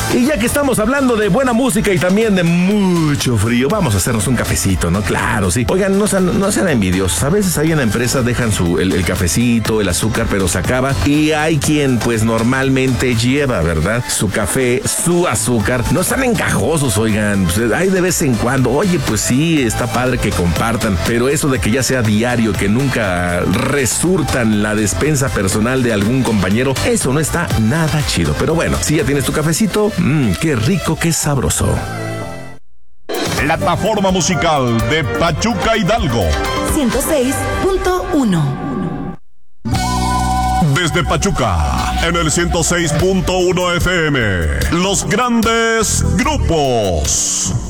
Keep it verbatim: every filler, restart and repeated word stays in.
Y ya que estamos hablando de buena música y también de mucho frío, vamos a hacernos un cafecito, ¿no? Claro, sí. Oigan, no sean, no sean envidiosos. A veces ahí en la empresa dejan su, el, el cafecito, el azúcar, pero se acaba. Y hay quien, pues, normalmente lleva, ¿verdad? Su café, su azúcar. No están encajosos, oigan. Pues, hay de vez en cuando. Oye, pues sí, está padre que compartan. Pero eso de que ya sea diario, que nunca resurtan la despensa personal de algún compañero, eso no está nada chido. Pero bueno, si ya tienes tu cafecito, mmm, qué rico, qué sabroso. Plataforma musical de Pachuca Hidalgo. ciento seis punto uno. Desde Pachuca, en el ciento seis punto uno F M. Los grandes grupos.